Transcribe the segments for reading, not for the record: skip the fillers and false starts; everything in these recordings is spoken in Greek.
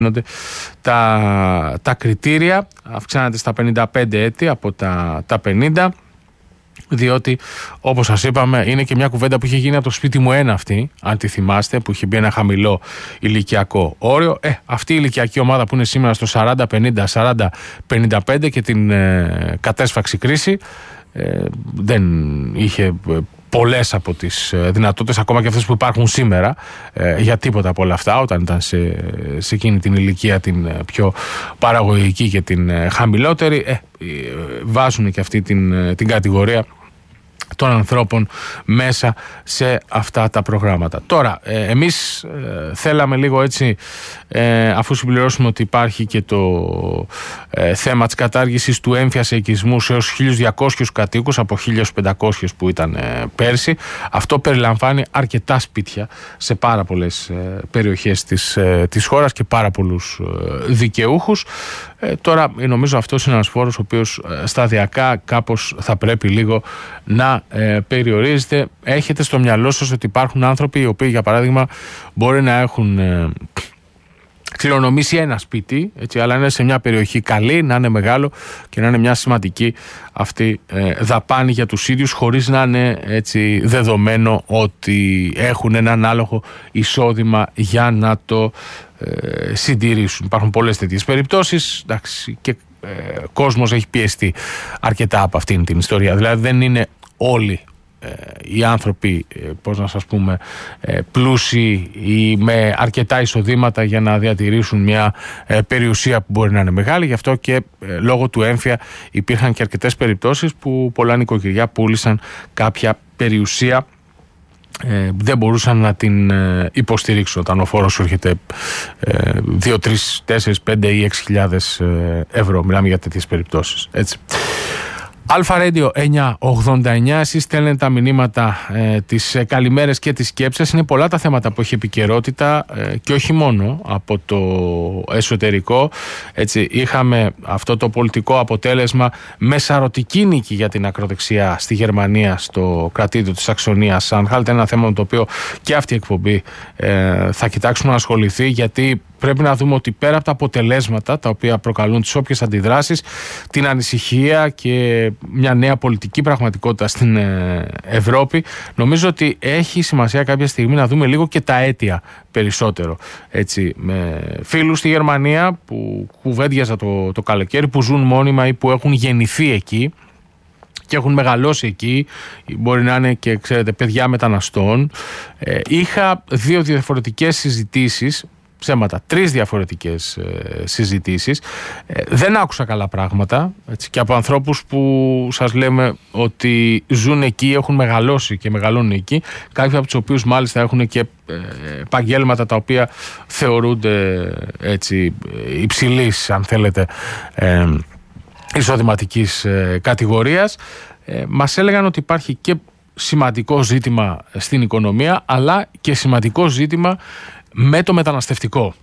τα κριτήρια, αυξάνεται στα 55 έτη από τα 50, διότι όπως σας είπαμε είναι και μια κουβέντα που είχε γίνει από το σπίτι μου ένα αυτή, αν τη θυμάστε, που είχε μπει ένα χαμηλό ηλικιακό όριο. Αυτή η ηλικιακή ομάδα που είναι σήμερα στο 40-50, 40-55 και την κατέσφαξη κρίση, δεν είχε πολλές από τις δυνατότητες, ακόμα και αυτές που υπάρχουν σήμερα, για τίποτα από όλα αυτά, όταν ήταν σε εκείνη την ηλικία την πιο παραγωγική και την χαμηλότερη. Βάζουν και αυτή την κατηγορία των ανθρώπων μέσα σε αυτά τα προγράμματα. Τώρα, εμείς θέλαμε λίγο έτσι, αφού συμπληρώσουμε ότι υπάρχει και το θέμα της κατάργησης του έμφυας οικισμού σε έως 1.200 κατοίκους από 1.500 που ήταν πέρσι. Αυτό περιλαμβάνει αρκετά σπίτια σε πάρα πολλές περιοχές της χώρας και πάρα πολλούς δικαιούχους. Τώρα νομίζω αυτός είναι ένας φόρος ο οποίος σταδιακά κάπως θα πρέπει λίγο να περιορίζεται. Έχετε στο μυαλό σας ότι υπάρχουν άνθρωποι οι οποίοι, για παράδειγμα, μπορεί να έχουν κληρονομήσει ένα σπίτι, έτσι, αλλά είναι σε μια περιοχή καλή, να είναι μεγάλο και να είναι μια σημαντική αυτή δαπάνη για τους ίδιους, χωρίς να είναι έτσι δεδομένο ότι έχουν ένα ανάλογο εισόδημα για να το συντηρήσουν. Υπάρχουν πολλές τέτοιες περιπτώσεις, εντάξει, και κόσμος έχει πιεστεί αρκετά από αυτήν την ιστορία. Δηλαδή δεν είναι όλοι οι άνθρωποι, πώς να σας πούμε, πλούσιοι ή με αρκετά εισοδήματα για να διατηρήσουν μια περιουσία που μπορεί να είναι μεγάλη. Γι' αυτό και λόγω του έμφυα υπήρχαν και αρκετές περιπτώσεις που πολλά νοικοκυριά πούλησαν κάποια περιουσία, δεν μπορούσαν να την υποστηρίξουν όταν ο φόρος σου έρχεται 2, 3, 4, 5 ή 6.000 ευρώ. Μιλάμε για τέτοιες περιπτώσεις, έτσι. Αλφα Radio 989, εσείς στέλνετε τα μηνύματα, τις καλημέρες και τις σκέψεις. Είναι πολλά τα θέματα που έχει επικαιρότητα και όχι μόνο από το εσωτερικό. Έτσι, είχαμε αυτό το πολιτικό αποτέλεσμα με σαρωτική νίκη για την ακροδεξιά στη Γερμανία, στο κρατήδιο της Σαξονίας Ανχάλτ. Ένα θέμα με το οποίο και αυτή η εκπομπή θα κοιτάξουμε να ασχοληθεί, γιατί πρέπει να δούμε ότι πέρα από τα αποτελέσματα τα οποία προκαλούν τις όποιες αντιδράσεις, την ανησυχία και μια νέα πολιτική πραγματικότητα στην Ευρώπη, νομίζω ότι έχει σημασία κάποια στιγμή να δούμε λίγο και τα αίτια περισσότερο. Έτσι, με φίλους στη Γερμανία που κουβέντιαζα το καλοκαίρι, που ζουν μόνιμα ή που έχουν γεννηθεί εκεί και έχουν μεγαλώσει εκεί, μπορεί να είναι και, ξέρετε, παιδιά μεταναστών. Είχα 2 διαφορετικές συζητήσεις, ψέματα, 3 διαφορετικές συζητήσεις. Δεν άκουσα καλά πράγματα, έτσι, και από ανθρώπους που σας λέμε ότι ζουν εκεί, έχουν μεγαλώσει και μεγαλώνουν εκεί, κάποιοι από τους οποίους μάλιστα έχουν και επαγγέλματα τα οποία θεωρούνται, έτσι, υψηλής, αν θέλετε, εισοδηματικής κατηγορίας. Μας έλεγαν ότι υπάρχει και σημαντικό ζήτημα στην οικονομία, αλλά και σημαντικό ζήτημα με το μεταναστευτικό,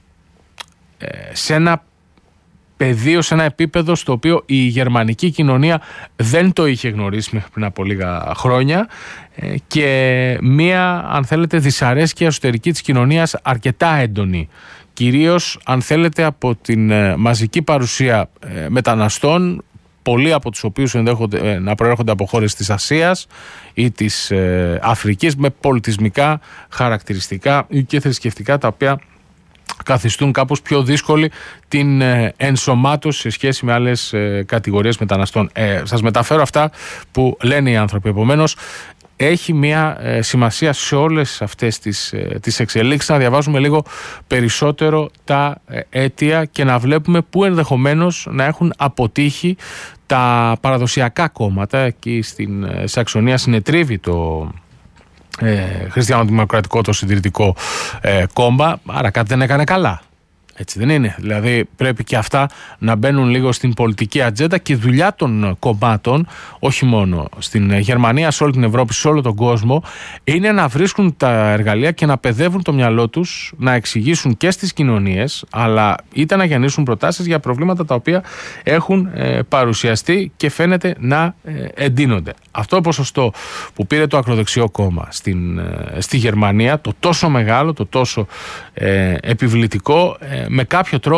σε ένα πεδίο, σε ένα επίπεδο στο οποίο η γερμανική κοινωνία δεν το είχε γνωρίσει μέχρι πριν από λίγα χρόνια, και μία, αν θέλετε, δυσαρέσκεια εσωτερική της κοινωνίας αρκετά έντονη, κυρίως, αν θέλετε, από την μαζική παρουσία μεταναστών, πολλοί από τους οποίους ενδέχονται να προέρχονται από χώρες της Ασίας ή της Αφρικής, με πολιτισμικά χαρακτηριστικά ή και θρησκευτικά, τα οποία καθιστούν κάπως πιο δύσκολη την ενσωμάτωση σε σχέση με άλλες κατηγορίες μεταναστών. Σας μεταφέρω αυτά που λένε οι άνθρωποι. Επομένως, έχει μια σημασία σε όλες αυτές τις εξελίξεις να διαβάζουμε λίγο περισσότερο τα αίτια και να βλέπουμε πού ενδεχομένως να έχουν αποτύχει τα παραδοσιακά κόμματα. Εκεί στην Σαξονία συνετρίβει το χριστιανοδημοκρατικό, το συντηρητικό κόμμα, άρα κάτι δεν έκανε καλά. Έτσι δεν είναι? Δηλαδή πρέπει και αυτά να μπαίνουν λίγο στην πολιτική ατζέντα, και η δουλειά των κομμάτων, όχι μόνο στην Γερμανία, σε όλη την Ευρώπη, σε όλο τον κόσμο, είναι να βρίσκουν τα εργαλεία και να παιδεύουν το μυαλό τους, να εξηγήσουν και στις κοινωνίες, αλλά είτε να γεννήσουν προτάσεις για προβλήματα τα οποία έχουν παρουσιαστεί και φαίνεται να εντείνονται. Αυτό το ποσοστό που πήρε το ακροδεξιό κόμμα στη Γερμανία, το τόσο μεγάλο, το τόσο επιβλητικό, με κάποιο τρόπο